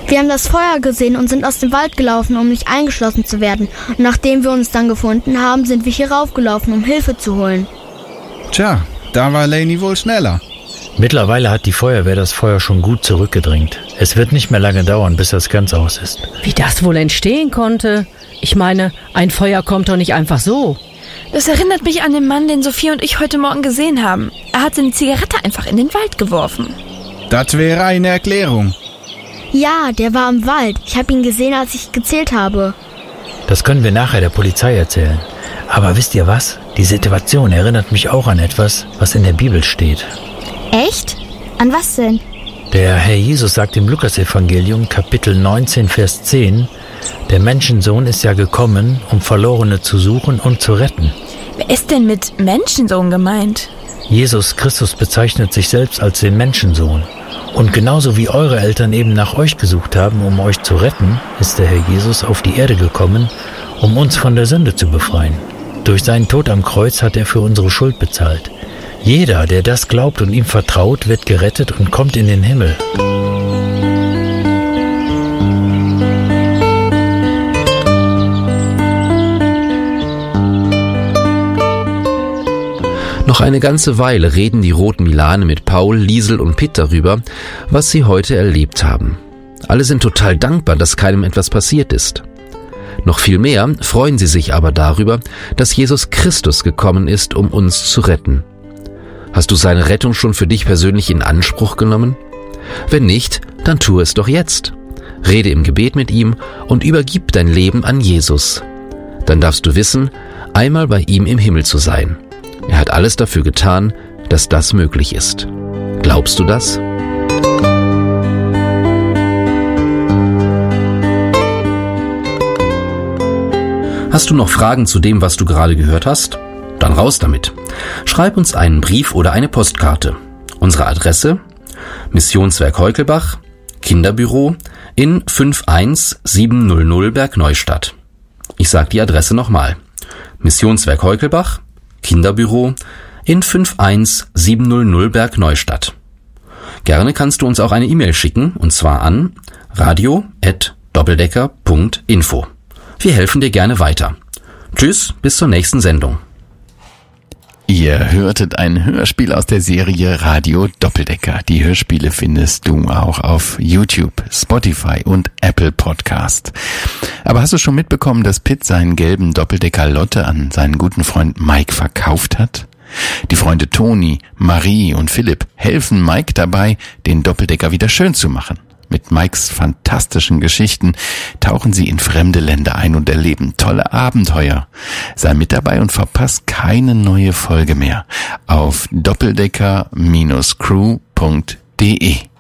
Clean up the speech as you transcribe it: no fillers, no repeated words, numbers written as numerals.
Wir haben das Feuer gesehen und sind aus dem Wald gelaufen, um nicht eingeschlossen zu werden. Und nachdem wir uns dann gefunden haben, sind wir hier raufgelaufen, um Hilfe zu holen. Tja, da war Leni wohl schneller. Mittlerweile hat die Feuerwehr das Feuer schon gut zurückgedrängt. Es wird nicht mehr lange dauern, bis das ganz aus ist. Wie das wohl entstehen konnte? Ich meine, ein Feuer kommt doch nicht einfach so. Das erinnert mich an den Mann, den Sophie und ich heute Morgen gesehen haben. Er hat seine Zigarette einfach in den Wald geworfen. Das wäre eine Erklärung. Ja, der war im Wald. Ich habe ihn gesehen, als ich gezählt habe. Das können wir nachher der Polizei erzählen. Aber wisst ihr was? Die Situation erinnert mich auch an etwas, was in der Bibel steht. Echt? An was denn? Der Herr Jesus sagt im Lukasevangelium, Kapitel 19, Vers 10, der Menschensohn ist ja gekommen, um Verlorene zu suchen und zu retten. Wer ist denn mit Menschensohn gemeint? Jesus Christus bezeichnet sich selbst als den Menschensohn. Und genauso wie eure Eltern eben nach euch gesucht haben, um euch zu retten, ist der Herr Jesus auf die Erde gekommen, um uns von der Sünde zu befreien. Durch seinen Tod am Kreuz hat er für unsere Schuld bezahlt. Jeder, der das glaubt und ihm vertraut, wird gerettet und kommt in den Himmel. Noch eine ganze Weile reden die Roten Milane mit Paul, Liesel und Pitt darüber, was sie heute erlebt haben. Alle sind total dankbar, dass keinem etwas passiert ist. Noch viel mehr freuen sie sich aber darüber, dass Jesus Christus gekommen ist, um uns zu retten. Hast du seine Rettung schon für dich persönlich in Anspruch genommen? Wenn nicht, dann tu es doch jetzt. Rede im Gebet mit ihm und übergib dein Leben an Jesus. Dann darfst du wissen, einmal bei ihm im Himmel zu sein. Er hat alles dafür getan, dass das möglich ist. Glaubst du das? Hast du noch Fragen zu dem, was du gerade gehört hast? Dann raus damit. Schreib uns einen Brief oder eine Postkarte. Unsere Adresse: Missionswerk Heukelbach, Kinderbüro in 51700 Bergneustadt. Ich sage die Adresse nochmal. Missionswerk Heukelbach, Kinderbüro in 51700 Bergneustadt. Gerne kannst du uns auch eine E-Mail schicken, und zwar an radio@doppeldecker.info. Wir helfen dir gerne weiter. Tschüss, bis zur nächsten Sendung. Ihr hörtet ein Hörspiel aus der Serie Radio Doppeldecker. Die Hörspiele findest du auch auf YouTube, Spotify und Apple Podcast. Aber hast du schon mitbekommen, dass Pitt seinen gelben Doppeldecker Lotte an seinen guten Freund Mike verkauft hat? Die Freunde Toni, Marie und Philipp helfen Mike dabei, den Doppeldecker wieder schön zu machen. Mit Mikes fantastischen Geschichten tauchen sie in fremde Länder ein und erleben tolle Abenteuer. Sei mit dabei und verpasst keine neue Folge mehr auf doppeldecker-crew.de.